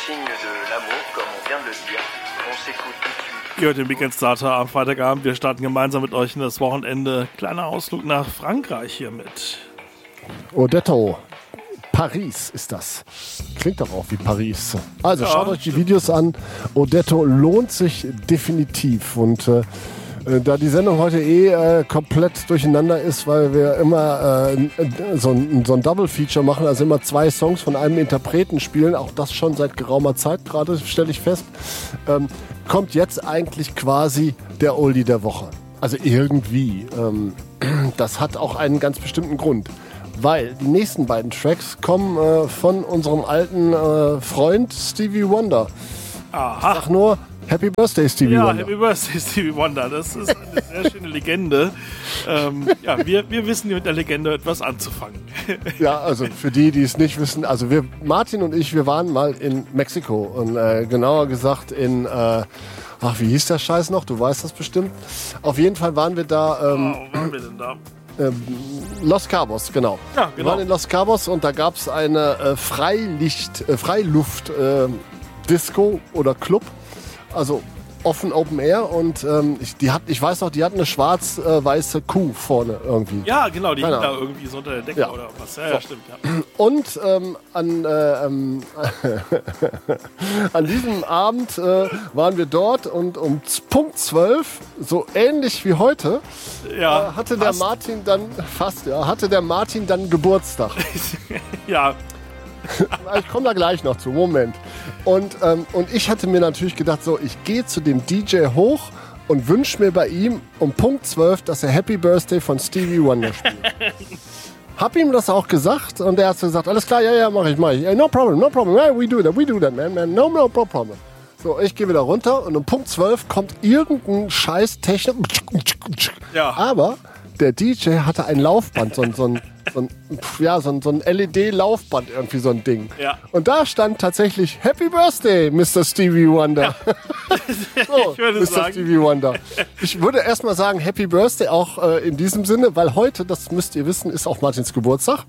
signe de l'amour, comme on vient de le dire. On s'écoute tout de suite. Ihr hört den Weekend Starter am Freitagabend. Wir starten gemeinsam mit euch in das Wochenende. Kleiner Ausflug nach Frankreich hiermit. Odetto. Paris ist das. Klingt doch auch wie Paris. Also schaut euch die Videos an. Odetto lohnt sich definitiv. Und da die Sendung heute komplett durcheinander ist, weil wir immer so ein Double-Feature machen, also immer 2 Songs von einem Interpreten spielen, auch das schon seit geraumer Zeit gerade, stelle ich fest, kommt jetzt eigentlich quasi der Oldie der Woche. Also irgendwie. Das hat auch einen ganz bestimmten Grund. Weil die nächsten beiden Tracks kommen von unserem alten Freund Stevie Wonder. Aha. Ich sag nur, Happy Birthday, Stevie Wonder. Ja, Happy Birthday, Stevie Wonder. Das ist eine sehr schöne Legende. Wir wissen mit der Legende etwas anzufangen. Ja, also für die es nicht wissen, also Martin und ich, wir waren mal in Mexiko und genauer gesagt in, wie hieß der Scheiß noch? Du weißt das bestimmt. Auf jeden Fall waren wir da. Wo waren wir denn da? Los Cabos, genau. Ja, genau. Wir waren in Los Cabos und da gab es eine Freiluft-Disco oder Club, also offen Open Air und ich weiß noch, die hatten eine schwarz-weiße Kuh vorne irgendwie. Ja, genau, die hing da irgendwie so unter der Decke oder was. Ja, so. Stimmt, ja. Und an diesem Abend waren wir dort und um Punkt 12, so ähnlich wie heute, hatte der Martin dann Geburtstag. Ja. Ich komme da gleich noch zu, Moment. Und ich hatte mir natürlich gedacht, so, ich gehe zu dem DJ hoch und wünsche mir bei ihm um Punkt 12, dass er Happy Birthday von Stevie Wonder spielt. Hab ihm das auch gesagt und er hat gesagt, alles klar, ja, mach ich. No problem, yeah, we do that, man, no problem. So, ich gehe wieder runter und um Punkt 12 kommt irgendein scheiß Techno. Ja. Aber der DJ hatte ein Laufband, so ein LED-Laufband, irgendwie so ein Ding. Ja. Und da stand tatsächlich Happy Birthday, Mr. Stevie Wonder. Ja. So, ich würde Mr. sagen. Stevie Wonder. Ich würde erstmal sagen Happy Birthday auch in diesem Sinne, weil heute, das müsst ihr wissen, ist auch Martins Geburtstag.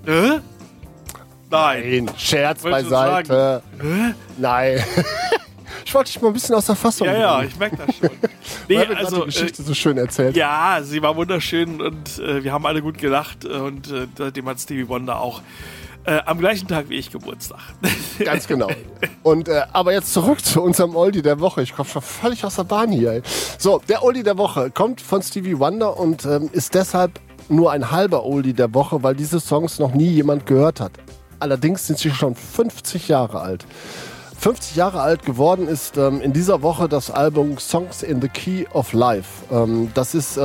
Nein, Scherz beiseite. Nein. Ich wollte dich mal ein bisschen aus der Fassung bringen. Ja, ich merke das schon. Nee, weil wir die Geschichte so schön erzählt. Ja, sie war wunderschön und wir haben alle gut gelacht und seitdem hat Stevie Wonder auch am gleichen Tag wie ich Geburtstag. Ganz genau. Und aber jetzt zurück zu unserem Oldie der Woche. Ich komme schon völlig aus der Bahn hier. Ey. So, der Oldie der Woche kommt von Stevie Wonder und ist deshalb nur ein halber Oldie der Woche, weil diese Songs noch nie jemand gehört hat. Allerdings sind sie schon 50 Jahre alt. 50 Jahre alt geworden ist in dieser Woche das Album Songs in the Key of Life. Das ist,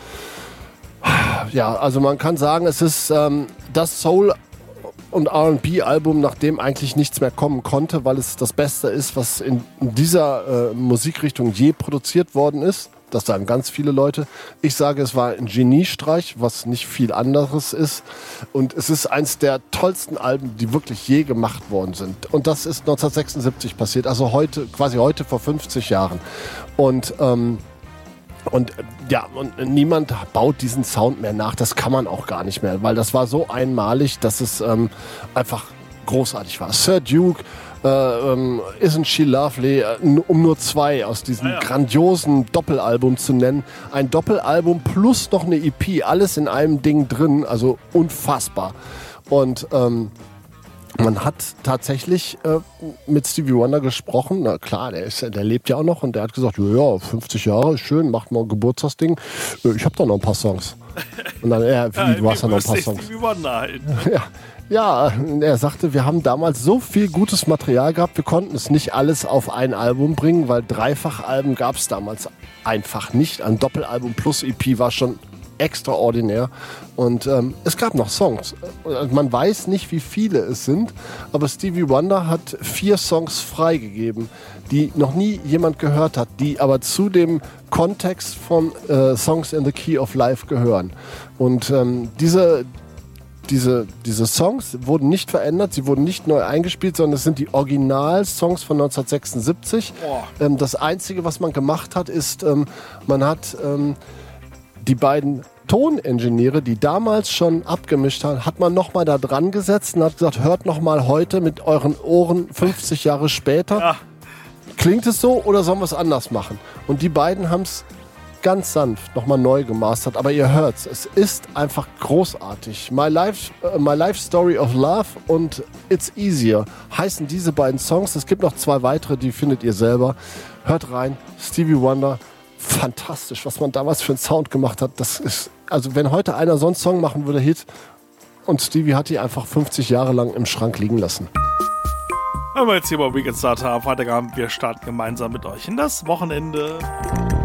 also man kann sagen, es ist das Soul- und R&B-Album, nach dem eigentlich nichts mehr kommen konnte, weil es das Beste ist, was in dieser Musikrichtung je produziert worden ist. Das sagen ganz viele Leute. Ich sage, es war ein Geniestreich, was nicht viel anderes ist. Und es ist eins der tollsten Alben, die wirklich je gemacht worden sind. Und das ist 1976 passiert, also quasi heute vor 50 Jahren. Und niemand baut diesen Sound mehr nach. Das kann man auch gar nicht mehr, weil das war so einmalig, dass es einfach großartig war. Sir Duke, Isn't She Lovely, um nur 2 aus diesem grandiosen Doppelalbum zu nennen. Ein Doppelalbum plus noch eine EP, alles in einem Ding drin, also unfassbar. Und man hat tatsächlich mit Stevie Wonder gesprochen. Na klar, der lebt ja auch noch und der hat gesagt, ja, 50 Jahre, ist schön, macht mal ein Geburtstagsding. Ich habe doch noch ein paar Songs. Und dann, du hast ja noch ein paar Songs. Stevie Wonder halt. Ja, er sagte, wir haben damals so viel gutes Material gehabt, wir konnten es nicht alles auf ein Album bringen, weil Dreifachalben gab es damals einfach nicht. Ein Doppelalbum plus EP war schon extraordinär. Und es gab noch Songs. Man weiß nicht, wie viele es sind, aber Stevie Wonder hat 4 Songs freigegeben, die noch nie jemand gehört hat, die aber zu dem Kontext von Songs in the Key of Life gehören. Und diese Songs wurden nicht verändert, sie wurden nicht neu eingespielt, sondern es sind die Original-Songs von 1976. Das Einzige, was man gemacht hat, ist, man hat die beiden Toningenieure, die damals schon abgemischt haben, hat man nochmal da dran gesetzt und hat gesagt, hört nochmal heute mit euren Ohren 50 Jahre später. Ja. Klingt es so oder sollen wir es anders machen? Und die beiden haben es ganz sanft nochmal neu gemastert, aber ihr hört's, es ist einfach großartig. My Life Story of Love und It's Easier heißen diese beiden Songs. Es gibt noch 2 weitere, die findet ihr selber. Hört rein, Stevie Wonder, fantastisch, was man damals für einen Sound gemacht hat. Das ist, also wenn heute einer so einen Song machen würde, Hit, und Stevie hat die einfach 50 Jahre lang im Schrank liegen lassen. Wenn wir jetzt hier bei Weekend Starter am Freitagabend, wir starten gemeinsam mit euch in das Wochenende.